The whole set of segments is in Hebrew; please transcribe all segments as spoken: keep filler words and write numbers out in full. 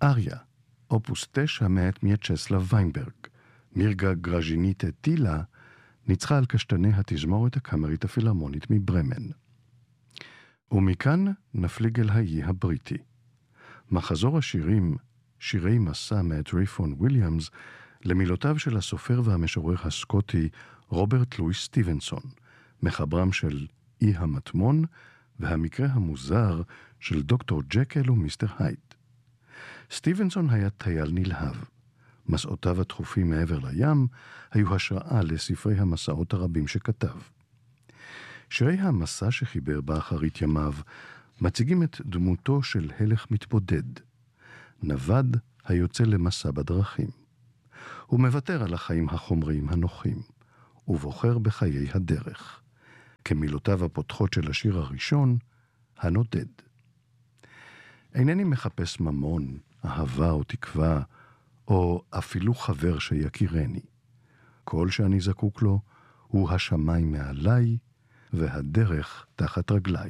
אריה, אופוס תשע מאת מיאצ'סלב ויינברג. מירגה גרז'ינית טילה ניצחה על קשתני התזמורת הקאמרית הפילהרמונית מברמן. ומכאן נפליג אל האי הבריטי. מחזור השירים, שירי מסע מאת רייפון וויליאמס, למילותיו של הסופר והמשורר הסקוטי רוברט לואיס סטיבנסון, מחברם של אי המטמון והמקרה המוזר של דוקטור ג'קל ומיסטר הייד. סטיבנסון היה טייל נלהב. מסעותיו התכופים מעבר לים היו השראה לספרי המסעות הרבים שכתב. שירי המסע שחיבר באחרית ימיו מציגים את דמותו של הלך מתבודד, נווד היוצא למסע בדרכים. הוא מוותר על החיים החומריים הנוחים, ובוחר בחיי הדרך. כמילותיו הפותחות של השיר הראשון, הנודד. אינני מחפש ממון, אהבה או תקווה, או אפילו חבר שיכירני. כל שאני זקוק לו הוא השמיים מעליי, והדרך תחת רגליי.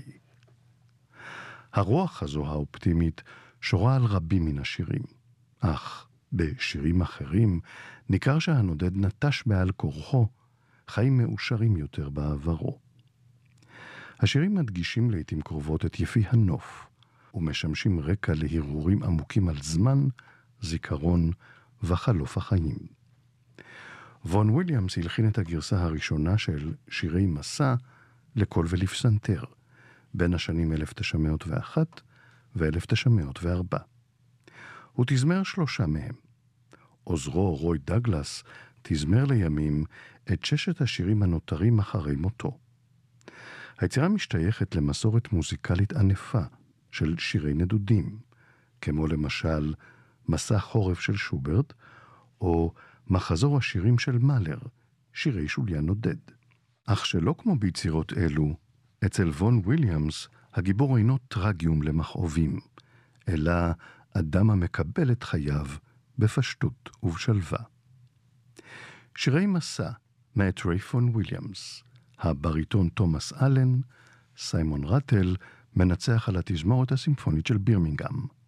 הרוח הזו האופטימית שורה על רבים מן השירים, אך בשירים אחרים ניכר שהנודד נטש בעל כורחו חיים מאושרים יותר בעברו. השירים מדגישים לעתים קרובות את יפי הנוף, ומשמשים רקע להרהורים עמוקים על זמן, זיכרון וחלוף החיים. וון וויליאמס הלחין את הגרסה הראשונה של שירי מסע לקול ולפסנתר, בין השנים אלף תשע מאות ואחת ו-אלף תשע מאות וארבע. הוא תזמר שלושה מהם. עוזרו רוי דגלס תזמר לימים את ששת השירים הנותרים אחרי מותו. היצירה משתייכת למסורת מוזיקלית ענפה של שירי נדודים, כמו למשל מסע חורף של שוברט, או מחזור השירים של מאלר, שירי שוליה נודד. אך שלא כמו ביצירות אלו, אצל וון וויליאמס הגיבור אינו טרגיום למכאובים, אלא אדם המקבל את חייו בפשטות ובשלווה. שירי מסע מאת רייפון וויליאמס, הבריטון תומאס אלן, סיימון רטל, מנצח על התזמורת הסימפונית של בירמינגהם.